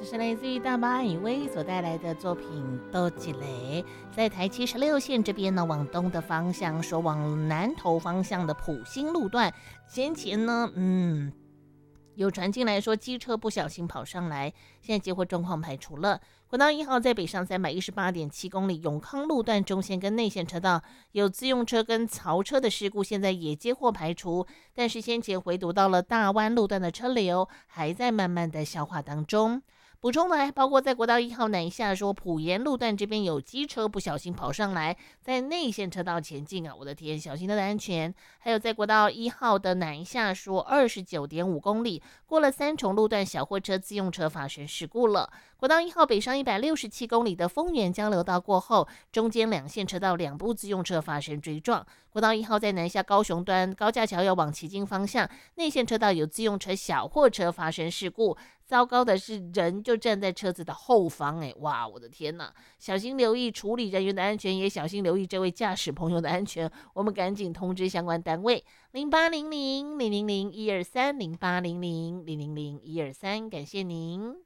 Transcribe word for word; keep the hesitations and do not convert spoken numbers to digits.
这是来自于大马以威所带来的作品《斗几雷》。在台七十六线这边呢，往东的方向，说往南投方向的埔心路段，先前呢，嗯。有传进来说机车不小心跑上来，现在接获状况排除了。国道一号在北上三百一十八点七公里永康路段中线跟内线车道有自用车跟槽车的事故，现在也接获排除，但是先前回堵到了大湾路段的车流还在慢慢的消化当中。补充的还包括在国道一号南下说埔盐路段这边有机车不小心跑上来，在内线车道前进啊，我的天，小心它的安全。还有在国道一号的南下说二十九点五公里过了三重路段小货车自用车发生事故了。国道一号北上一百六十七公里的丰原交流道过后，中间两线车道两部自用车发生追撞。国道一号在南下高雄端高架桥要往旗津方向，内线车道有自用车小货车发生事故。糟糕的是，人就站在车子的后方，哎，哇，我的天哪！小心留意处理人员的安全，也小心留意这位驾驶朋友的安全。我们赶紧通知相关单位，零八零零零零零一二三零八零零零零零一二三，感谢您。